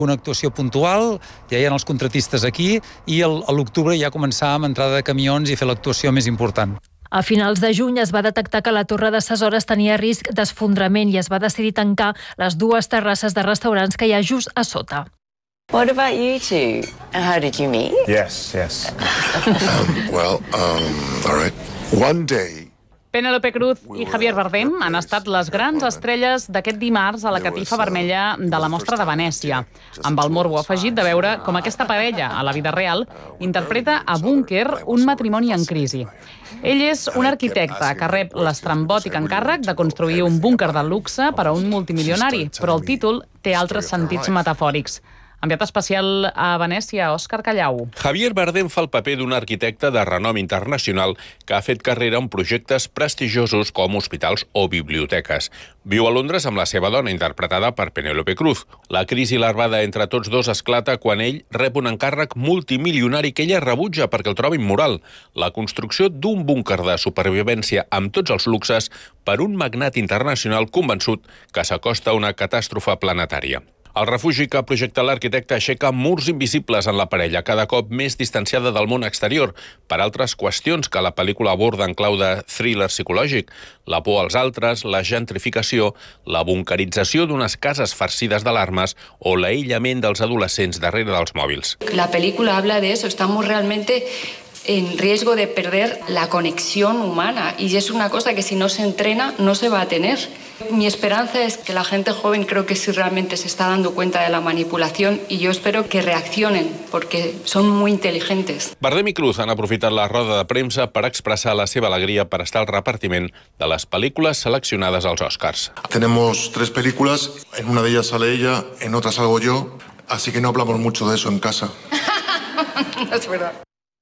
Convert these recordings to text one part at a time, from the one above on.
Una actuació puntual, ja hi ha els contratistes aquí, i a l'octubre ja començar amb entrada de camions i fer l'actuació més important. A finals de juny es va detectar que la torre d'assessores tenia risc d'esfondrament i es va decidir tancar les 2 terrasses de restaurants que hi ha just a sota. What about you two? How did you meet? Yes. All right. One day... Penélope Cruz i Javier Bardem han estat les grans estrelles d'aquest dimarts a la catifa vermella de la Mostra de Venècia, amb el morbo afegit de veure com aquesta parella, a la vida real, interpreta a Búnquer un matrimoni en crisi. Ell és un arquitecte que rep l'estrambòtic encàrrec de construir un búnquer de luxe per a un multimilionari, però el títol té altres sentits metafòrics. Enviat especial a Venècia, Òscar Callau. Javier Bardem fa el paper d'un arquitecte de renom internacional que ha fet carrera en projectes prestigiosos com hospitals o biblioteques. Viu a Londres amb la seva dona, interpretada per Penélope Cruz. La crisi larvada entre tots dos esclata quan ell rep un encàrrec multimilionari que ella rebutja perquè el troba immoral: la construcció d'un búnquer de supervivència amb tots els luxes per un magnat internacional convençut que s'acosta a una catàstrofe planetària. El refugi que projecta l'arquitecte aixeca murs invisibles en la parella, cada cop més distanciada del món exterior, per altres qüestions que la pel·lícula aborda en clau de thriller psicològic: la por als altres, la gentrificació, la bunkerització d'unes cases farcides d'alarmes o l'aïllament dels adolescents darrere dels mòbils. La película habla de eso, estamos realmente en riesgo de perder la conexión humana y es una cosa que si no se entrena no se va a tener. Mi esperanza es que la gente joven creo que sí realmente se está dando cuenta de la manipulación y yo espero que reaccionen porque son muy inteligentes. Bardem i Cruz han aprofitat la roda de premsa per expressar la seva alegria per estar al repartiment de les pel·lícules seleccionades als Oscars. Tenemos 3 películas, en una de ellas sale ella, en otra salgo yo, así que no hablamos mucho de eso en casa. No es verdad.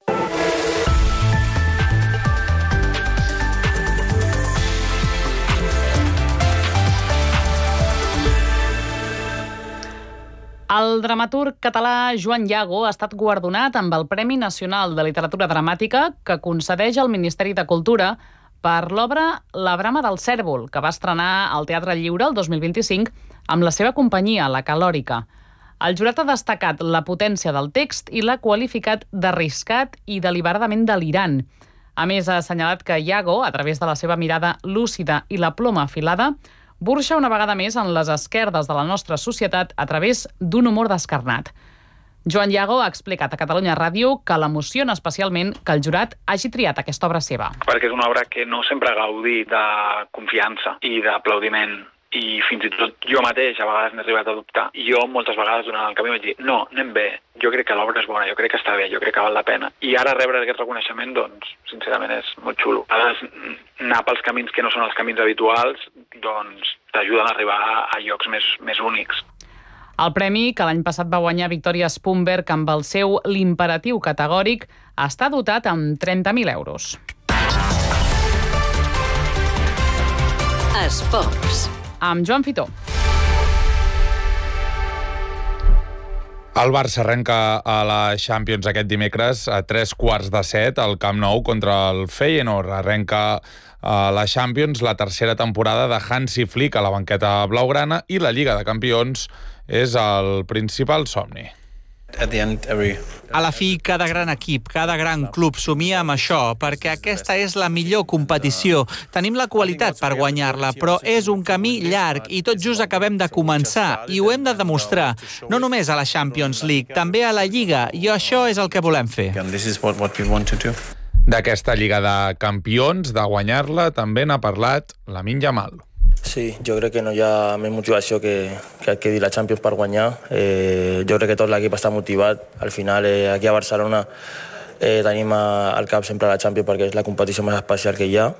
El dramaturg català Joan Yago ha estat guardonat amb el Premi Nacional de Literatura Dramàtica que concedeix el Ministeri de Cultura per l'obra La brama del cèrvol, que va estrenar al Teatre Lliure el 2025 amb la seva companyia, La Calòrica. El jurat ha destacat la potència del text i l'ha qualificat d'arriscat i deliberadament delirant. A més, ha assenyalat que Yago, a través de la seva mirada lúcida i la ploma afilada, burxa una vegada més en les esquerdes de la nostra societat a través d'un humor descarnat. Joan Yago ha explicat a Catalunya Ràdio que l'emociona especialment que el jurat hagi triat aquesta obra seva. Perquè és una obra que no sempre gaudi de confiança i d'aplaudiment. I fins i tot jo mateix a vegades n'he arribat a dubtar. Jo moltes vegades durant el camí vaig dir no, anem bé, jo crec que l'obra és bona, jo crec que està bé, jo crec que val la pena. I ara rebre aquest reconeixement, doncs, sincerament és molt xulo. A vegades anar pels camins que no són els camins habituals, doncs t'ajuden a arribar a llocs més únics. El premi, que l'any passat va guanyar Victoria Spumberg amb el seu L'imperatiu categòric, està dotat amb 30.000 euros. Esports. Amb Joan Fitó. El Barça arrenca a la Champions aquest dimecres a 7:15 al Camp Nou contra el Feyenoord. Arrenca a la Champions la tercera temporada de Hansi Flick a la banqueta blaugrana i la Lliga de Campions és el principal somni. A la fi, cada gran equip, cada gran club somia amb això, perquè aquesta és la millor competició. Tenim la qualitat per guanyar-la, però és un camí llarg i tot just acabem de començar i ho hem de demostrar, no només a la Champions League, també a la Lliga, i això és el que volem fer. D'aquesta Lliga de Campions, de guanyar-la, també n'ha parlat Lamine Yamal. Sí, jo crec que no hi ha més motivació que dir la Champions per guanyar. Jo crec que tot l'equip està motivat. Al final, aquí a Barcelona tenim al cap sempre la Champions perquè és la competició més especial que hi ha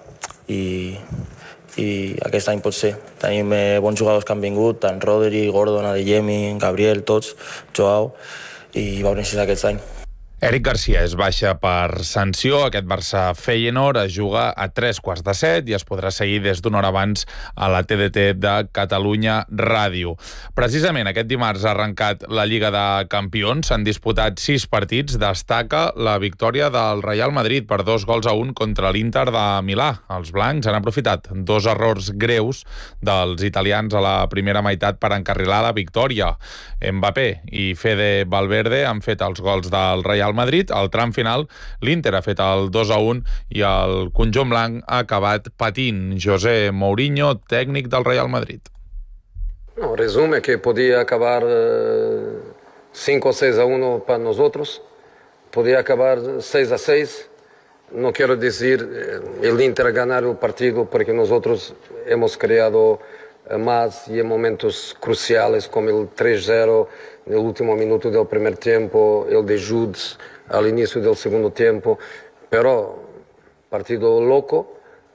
i aquest any pot ser. Tenim bons jugadors que han vingut, tant Rodri, Gordon, Adeyemi, Gabriel, tots, Joao, i va necessitar aquest any. Eric Garcia és baixa per sanció. Aquest Barça-Feyenoord es juga a 7:15 i es podrà seguir des d'una hora abans a la TDT de Catalunya Ràdio. Precisament aquest dimarts ha arrencat la Lliga de Campions. S'han disputat 6 partits. Destaca la victòria del Real Madrid per 2-1 contra l'Inter de Milà. Els blancs han aprofitat 2 errors greus dels italians a la primera meitat per encarrilar la victòria. Mbappé i Fede Valverde han fet els gols del Real Madrid. Al tram final, l'Inter ha fet el 2-1 i el conjunt blanc ha acabat patint. José Mourinho, tècnic del Real Madrid. No, resume que podía acabar 5 o 6-1 para nosotros. Podía acabar 6-6. No quiero decir el Inter ganar el partido porque nosotros hemos creado más y en momentos cruciales como el 3-0 en el último minuto del primer tiempo, el de Jude al inicio del segundo tiempo, pero partido loco,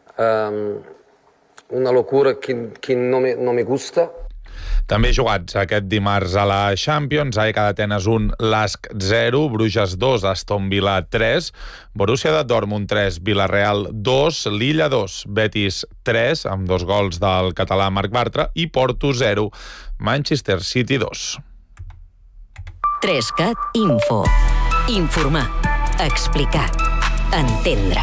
una locura que no me gusta. També jugats aquest dimarts a la Champions, AEK d'Atenes 1, LASK 0, Bruges 2, Aston Villa 3, Borussia de Dortmund 3, Villarreal 2, Lilla 2, Betis 3, amb 2 gols del català Marc Bartra, i Porto 0, Manchester City 2. 3CAT Info. Informar, explicar, entendre.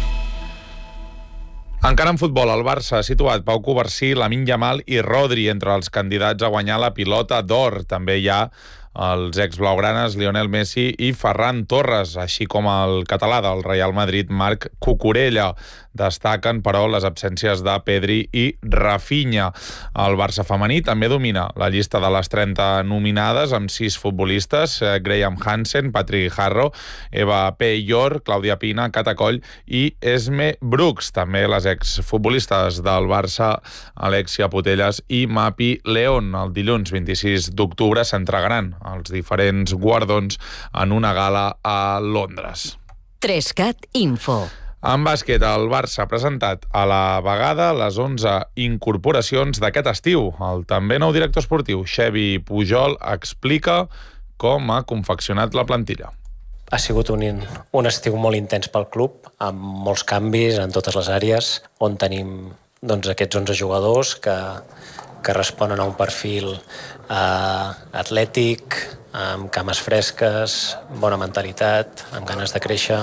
Encara en futbol, el Barça ha situat Pau Covarsí, Lamine Yamal i Rodri entre els candidats a guanyar la Pilota d'Or. També hi ha els exblaugranes Lionel Messi i Ferran Torres, així com el català del Real Madrid, Marc Cucurella. Destaquen, però, les absències de Pedri i Rafinha. El Barça femení també domina la llista de les 30 nominades amb 6 futbolistes: Graham Hansen, Patrick Harro, Eva Peyor, Clàudia Pina, Cata Coll i Esme Brooks. També les exfutbolistes del Barça, Alexia Putellas i Mapi León. El dilluns 26 d'octubre s'entregaran els diferents guardons en una gala a Londres. 3CAT Info. En bàsquet, el Barça ha presentat a la vegada les 11 incorporacions d'aquest estiu. El també nou director esportiu, Xevi Pujol, explica com ha confeccionat la plantilla. Ha sigut un estiu molt intens pel club, amb molts canvis en totes les àrees, on tenim aquests 11 jugadors que responen a un perfil atlètic, amb cames fresques, bona mentalitat, amb ganes de créixer,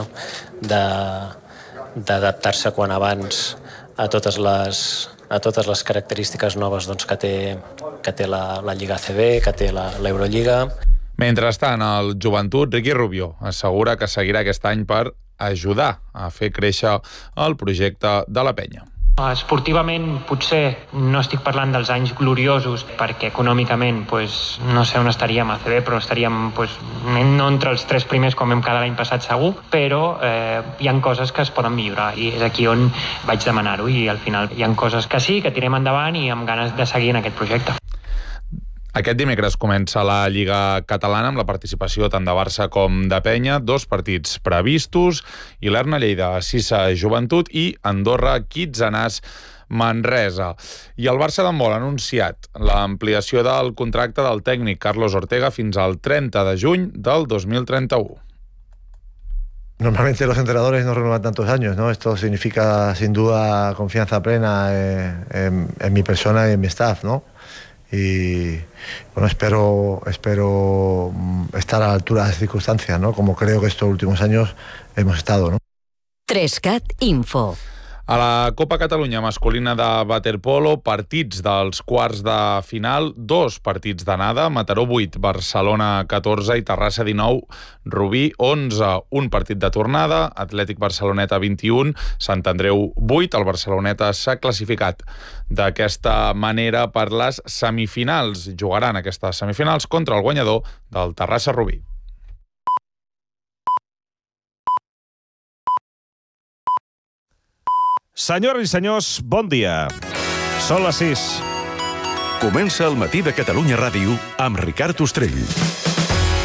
d'adaptar-se quan abans a totes les característiques noves que té la Lliga ACB, que té l'Eurolliga. Mentrestant, el Joventut, Ricky Rubio, assegura que seguirà aquest any per ajudar a fer créixer el projecte de la penya. Esportivament potser no estic parlant dels anys gloriosos perquè econòmicament no sé on estaríem a ACB, però estaríem no entre els 3 primers com vam quedar l'any passat segur, però hi ha coses que es poden millorar i és aquí on vaig demanar-ho i al final hi ha coses que sí, que tirem endavant i amb ganes de seguir en aquest projecte. Aquest dimecres comença la Lliga Catalana amb la participació tant de Barça com de Penya, 2 partits previstos, i Lerna Lleida, Sissa Joventut i Andorra Kitsanàs Manresa. I el Barça d'handbol ha anunciat l'ampliació del contracte del tècnic Carlos Ortega fins al 30 de juny del 2031. Normalmente los entrenadores no renuevan tantos años, ¿no? Esto significa sin duda confianza plena en mi persona y en mi staff, ¿no? Y bueno, espero estar a la altura de las circunstancias, ¿no? Como creo que estos últimos años hemos estado, ¿no? 3CAT Info. A la Copa Catalunya masculina de waterpolo, partits dels quarts de final, 2 partits d'anada, Mataró 8, Barcelona 14 i Terrassa 19, Rubí 11. Un partit de tornada, Atlètic Barceloneta 21, Sant Andreu 8. El Barceloneta s'ha classificat d'aquesta manera per les semifinals. Jugaran aquestes semifinals contra el guanyador del Terrassa Rubí. Senyores i senyors, bon dia. Són les 6. Comença el matí de Catalunya Ràdio amb Ricard Ostrell.